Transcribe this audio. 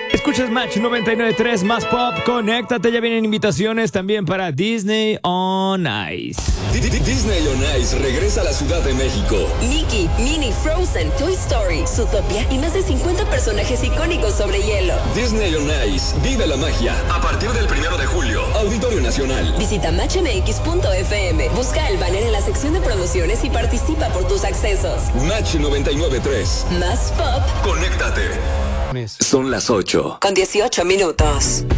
Escuchas Match 99.3 más pop, conéctate, ya vienen invitaciones también para Disney on Ice. Disney on Ice regresa a la Ciudad de México. Mickey, Minnie, Frozen, Toy Story, Zootopia y más de 50 personajes icónicos sobre hielo. Disney on Ice, vive la magia. A partir del 1 de julio, Auditorio Nacional. Visita matchmx.fm, busca el banner en la sección de promociones y participa por tus accesos. Match 99.3. Más pop. Conéctate. Son las 8. Con 18 minutos.